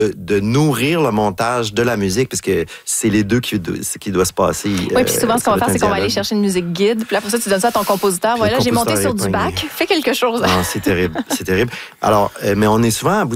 de nourrir le montage de la musique, parce que c'est les deux qui doit se passer. Oui, puis souvent, ce qu'on va faire, c'est qu'on va aller chercher une musique guide. Puis là, pour ça, tu donnes ça à ton compositeur. Voilà, j'ai monté sur du bac. Fais quelque chose. Non, c'est terrible. C'est terrible. Alors, mais on est souvent à bout